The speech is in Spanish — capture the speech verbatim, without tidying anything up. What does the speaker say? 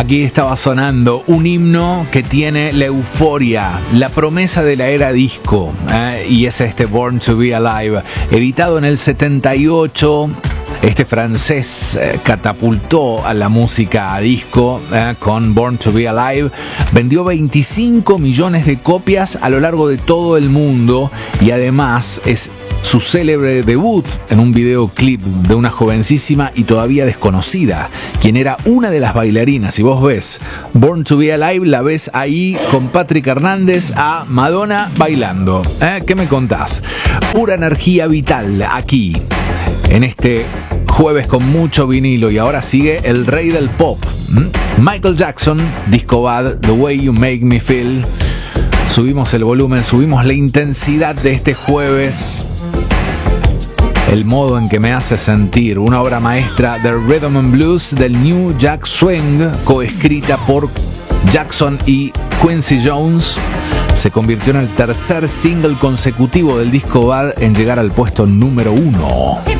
Aquí estaba sonando un himno que tiene la euforia, la promesa de la era disco, ¿eh? Y es este Born to Be Alive, editado en el setenta y ocho. Este francés eh, catapultó a la música a disco eh, con Born to Be Alive. Vendió veinticinco millones de copias a lo largo de todo el mundo y además es su célebre debut en un videoclip de una jovencísima y todavía desconocida, quien era una de las bailarinas. Y vos ves Born to Be Alive, la ves ahí con Patrick Hernández a Madonna bailando. ¿Eh? ¿Qué me contás? Pura energía vital aquí, en este jueves con mucho vinilo. Y ahora sigue el rey del pop, ¿Mm? Michael Jackson, Disco Bad, The Way You Make Me Feel. Subimos el volumen, subimos la intensidad de este jueves. El modo en que me hace sentir, una obra maestra del Rhythm and Blues del New Jack Swing, coescrita por Jackson y Quincy Jones. Se convirtió en el tercer single consecutivo del Disco Bad en llegar al puesto número uno.